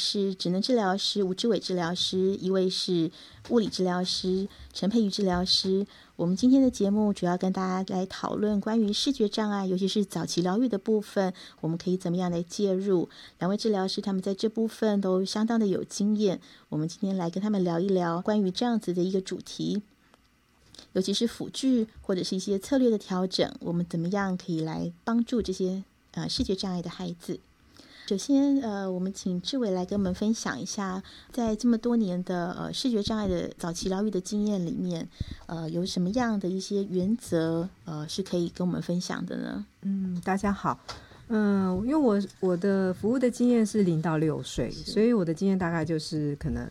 是职能治疗师吴志伟治疗师，一位是物理治疗师陈佩瑜治疗师。我们今天的节目主要跟大家来讨论关于视觉障碍，尤其是早期疗愈的部分，我们可以怎么样来介入。两位治疗师他们在这部分都相当的有经验，我们今天来跟他们聊一聊关于这样子的一个主题，尤其是辅具或者是一些策略的调整，我们怎么样可以来帮助这些视觉障碍的孩子。首先我们请志伟来跟我们分享一下，在这么多年的视觉障碍的早期疗愈的经验里面，有什么样的一些原则是可以跟我们分享的呢？ 大家好，因为我的服务的经验是0到6岁，所以我的经验大概就是可能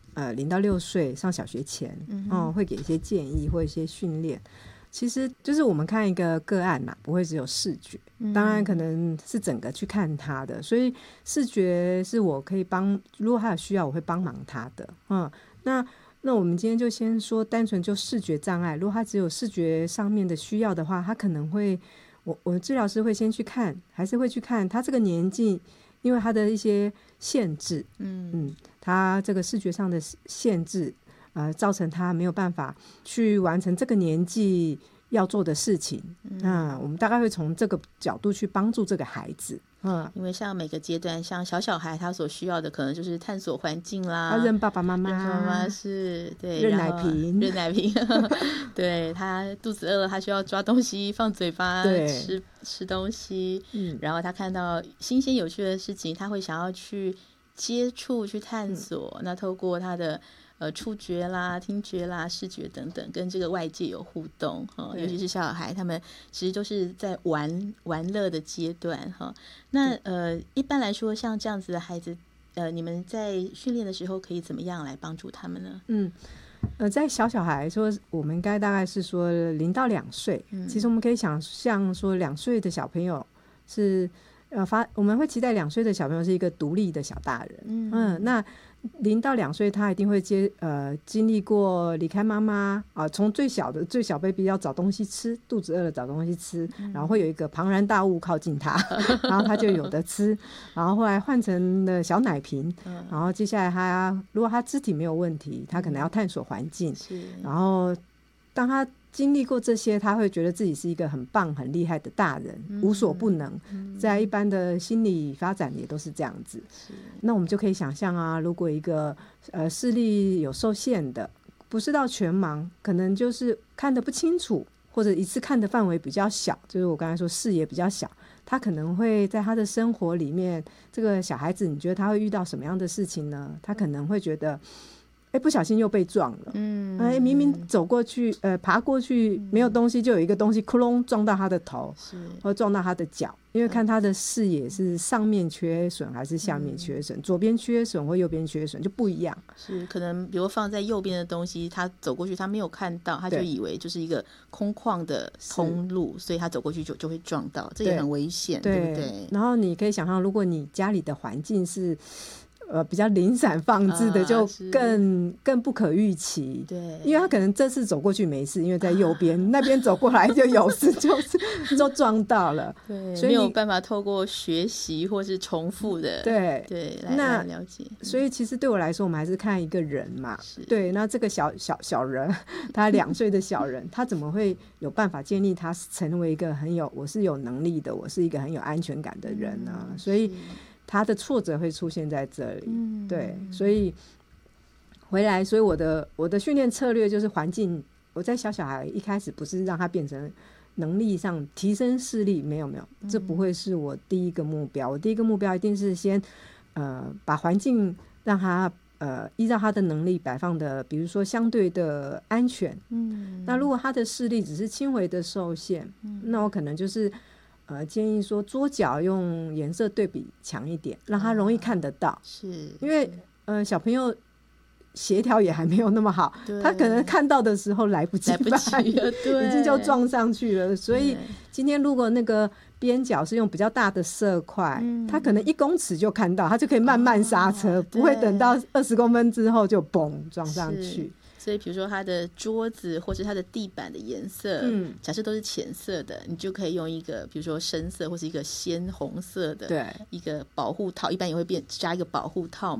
0到6岁上小学前，会给一些建议或一些训练。其实就是我们看一个个案不会只有视觉，当然可能是整个去看他的，所以视觉是我可以如果他有需要我会帮忙他的。那我们今天就先说单纯就视觉障碍，如果他只有视觉上面的需要的话，他可能会我治疗师会先去看，还是会去看他这个年纪，因为他的一些限制，他这个视觉上的限制造成他没有办法去完成这个年纪要做的事情。那我们大概会从这个角度去帮助这个孩子。 因为像每个阶段，像小孩他所需要的可能就是探索环境啦， 认爸爸妈妈， 认爸爸妈妈是对， 认奶瓶， 对，他肚子饿了，他需要抓东西放嘴巴吃东西，然后他看到新鲜有趣的事情，他会想要去接触去探索，那透过他的触觉啦、听觉啦、视觉等等，跟这个外界有互动，尤其是小孩，他们其实都是在玩乐的阶段。那一般来说，像这样子的孩子，你们在训练的时候可以怎么样来帮助他们呢？ 在小孩说，我们应该大概是说0到2岁，其实我们可以想象说2岁的小朋友是我们会期待2岁的小朋友是一个独立的小大人。那0到2岁他一定会经历过离开妈妈从最小 baby 要找东西吃，肚子饿了找东西吃，然后会有一个庞然大物靠近他然后他就有的吃，然后后来换成了小奶瓶，然后接下来如果他肢体没有问题，他可能要探索环境，然后当他经历过这些，他会觉得自己是一个很棒很厉害的大人，无所不能，在一般的心理发展也都是这样子。那我们就可以想象如果一个视力有受限的，不是到全盲，可能就是看得不清楚，或者一次看的范围比较小，就是我刚才说视野比较小，他可能会在他的生活里面，这个小孩子你觉得他会遇到什么样的事情呢？他可能会觉得不小心又被撞了，明明走过去爬过去没有东西，就有一个东西窟窿撞到他的头，或撞到他的脚，因为看他的视野是上面缺损还是下面缺损，左边缺损或右边缺损就不一样。 是可能比如放在右边的东西，他走过去他没有看到，他就以为就是一个空旷的通路，所以他走过去就会撞到，这也很危险， 对不对？ 然后你可以想象，如果你家里的环境是比较零散放置的，就更不可预期。 对， 因为他可能这次走过去没事，因为在右边，那边走过来就有事，就撞到了。 对，所以没有办法透过学习或是重复的对来了解。 所以其实对我来说，我们还是看一个人嘛。对，那这个小人，他2岁的小人，他怎么会有办法建立他成为一个我是有能力的，我是一个很有安全感的人呢？所以他的挫折会出现在这里。对，所以回来，所以我的训练策略就是环境。我在小孩一开始不是让他变成能力上提升视力，没有，这不会是我第一个目标。我第一个目标一定是先把环境让他依照他的能力摆放的，比如说相对的安全。那如果他的视力只是轻微的受限，那我可能就是建议说桌角用颜色对比强一点，让他容易看得到。是因为小朋友协调也还没有那么好，他可能看到的时候来不及了，已经就撞上去了。所以今天如果那个边角是用比较大的色块，他可能1公尺就看到，他就可以慢慢刹车，不会等到20公分之后就嘣撞上去。 所以比如说它的桌子或是它的地板的颜色，假设都是浅色的，你就可以用一个比如说深色或是一个鲜红色的一个保护套，一般也会加一个保护套